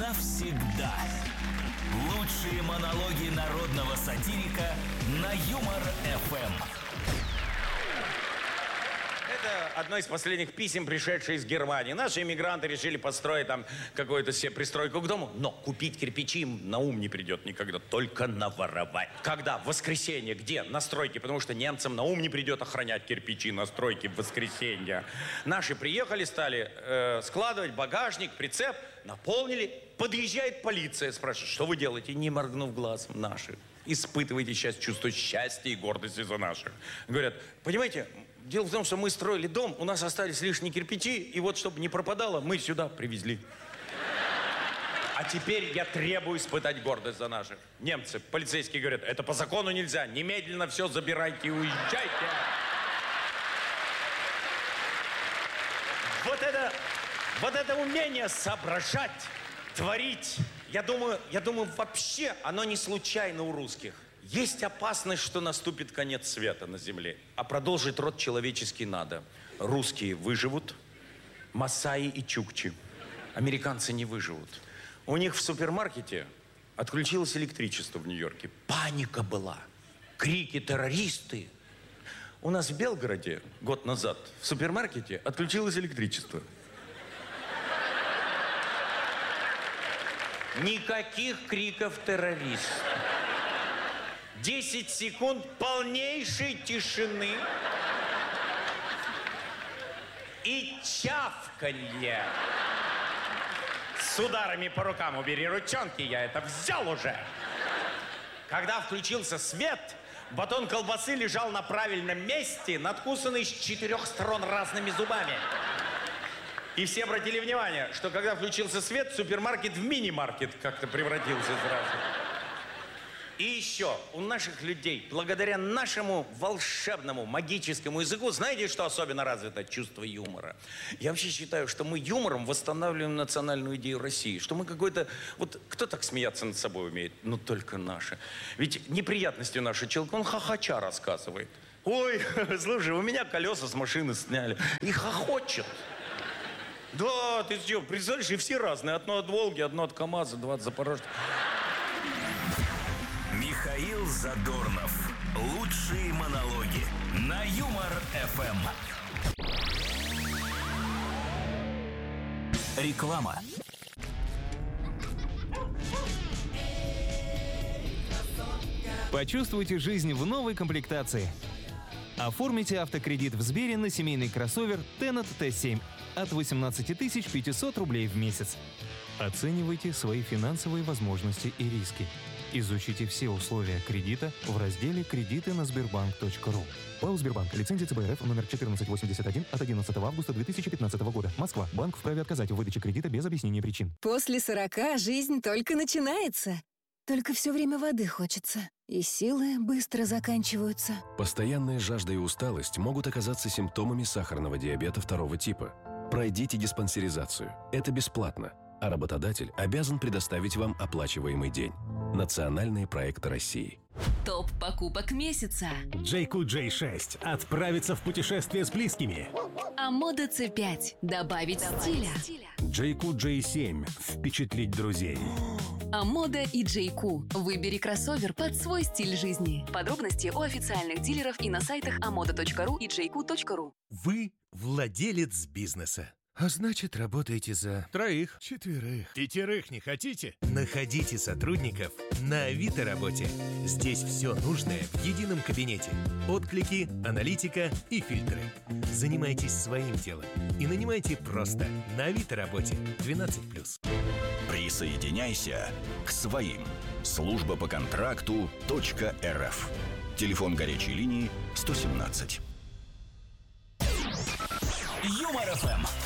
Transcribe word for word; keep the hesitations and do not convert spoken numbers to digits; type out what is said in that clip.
навсегда. Лучшие монологи народного сатирика на Юмор-эф эм. Это одно из последних писем, пришедшее из Германии. Наши иммигранты решили построить там какую-то себе пристройку к дому, но купить кирпичи им на ум не придет никогда, только наворовать. Когда? В воскресенье. Где? На стройке, потому что немцам на ум не придет охранять кирпичи на стройке в воскресенье. Наши приехали, стали э, складывать багажник, прицеп, наполнили. Подъезжает полиция, спрашивает, что вы делаете? Не моргнув глазом, наши. Испытываете сейчас чувство счастья и гордости за наших. Говорят, понимаете, дело в том, что мы строили дом, у нас остались лишние кирпичи, и вот, чтобы не пропадало, мы сюда привезли. А теперь я требую испытать гордость за наших. Немцы, полицейские говорят, это по закону нельзя, немедленно все забирайте и уезжайте. Вот это, вот это умение соображать, творить, я думаю, я думаю, вообще оно не случайно у русских. Есть опасность, что наступит конец света на земле, а продолжить род человеческий надо. Русские выживут, масаи и чукчи. Американцы не выживут. У них в супермаркете отключилось электричество в Нью-Йорке. Паника была. Крики «террористы». У нас в Белгороде год назад в супермаркете отключилось электричество. Никаких криков террористов. Десять секунд полнейшей тишины и чавканье. С ударами по рукам убери ручонки, я это взял уже. Когда включился свет, батон колбасы лежал на правильном месте, надкусанный с четырех сторон разными зубами. И все обратили внимание, что когда включился свет, супермаркет в мини-маркет как-то превратился сразу. И еще у наших людей, благодаря нашему волшебному, магическому языку, знаете, что особенно развито? Чувство юмора. Я вообще считаю, что мы юмором восстанавливаем национальную идею России. Что мы какой-то... Вот кто так смеяться над собой умеет? Ну, только наши. Ведь неприятности наши человек, он хохоча рассказывает. Ой, слушай, у меня колеса с машины сняли. И хохочет. Да, ты что, представляешь, и все разные. Одно от Волги, одно от КамАЗа, два от Запорожца. Михаил Задорнов. Лучшие монологи на Юмор-эф эм. Реклама. Почувствуйте жизнь в новой комплектации. Оформите автокредит в Сбере на семейный кроссовер Tennet Т семь от восемнадцать тысяч пятьсот рублей в месяц. Оценивайте свои финансовые возможности и риски. Изучите все условия кредита в разделе «Кредиты на Сбербанк точка ру». ПАО «Сбербанк». Лицензия Ц Б Р Ф номер четырнадцать восемьдесят один от одиннадцатого августа две тысячи пятнадцатого года. Москва. Банк вправе отказать в выдаче кредита без объяснения причин. После сорока жизнь только начинается. Только все время воды хочется. И силы быстро заканчиваются. Постоянная жажда и усталость могут оказаться симптомами сахарного диабета второго типа. Пройдите диспансеризацию. Это бесплатно. А работодатель обязан предоставить вам оплачиваемый день. Национальные проекты России. Топ покупок месяца. Джейку Джей шесть. Отправиться в путешествие с близкими. Амода Ц пять. Добавить стиля. Джейку Джей семь. Впечатлить друзей. Амода и Джейку. Выбери кроссовер под свой стиль жизни. Подробности у официальных дилеров и на сайтах амода точка ру и джейку точка ру. Вы владелец бизнеса. А значит, работаете за... Троих. Четверых. Пятерых не хотите? Находите сотрудников на Авито работе. Здесь все нужное в едином кабинете. Отклики, аналитика и фильтры. Занимайтесь своим делом и нанимайте просто на Авито работе двенадцать плюс. Присоединяйся к своим. Служба по контракту .рф. Телефон горячей линии сто семнадцать. Юмор-эф эм.